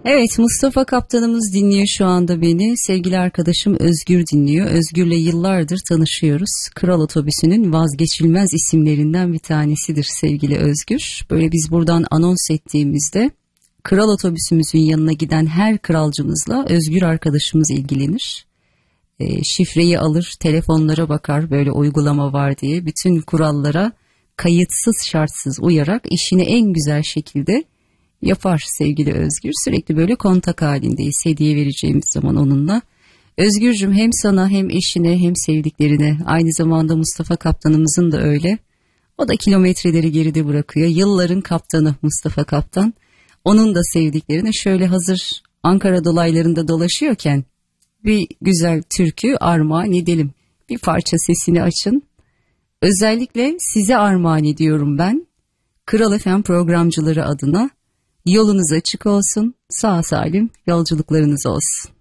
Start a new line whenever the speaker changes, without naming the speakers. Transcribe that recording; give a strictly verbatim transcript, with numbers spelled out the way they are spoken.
Evet, Mustafa Kaptanımız dinliyor şu anda beni. Sevgili arkadaşım Özgür dinliyor. Özgür'le yıllardır tanışıyoruz. Kral Otobüsü'nün vazgeçilmez isimlerinden bir tanesidir sevgili Özgür. Böyle biz buradan anons ettiğimizde Kral Otobüsümüzün yanına giden her kralcımızla Özgür arkadaşımız ilgilenir. E, şifreyi alır, telefonlara bakar böyle uygulama var diye. Bütün kurallara kayıtsız şartsız uyarak işini en güzel şekilde yapar sevgili Özgür. Sürekli böyle kontak halindeyiz hediye vereceğimiz zaman onunla. Özgürcüm hem sana hem eşine hem sevdiklerine, aynı zamanda Mustafa Kaptanımızın da öyle. O da kilometreleri geride bırakıyor. Yılların kaptanı Mustafa Kaptan. Onun da sevdiklerine şöyle hazır Ankara dolaylarında dolaşıyorken bir güzel türkü armağan edelim. Bir parça sesini açın. Özellikle size armağan ediyorum ben. Kral F M programcıları adına. Yolunuz açık olsun, sağ salim yolculuklarınız olsun.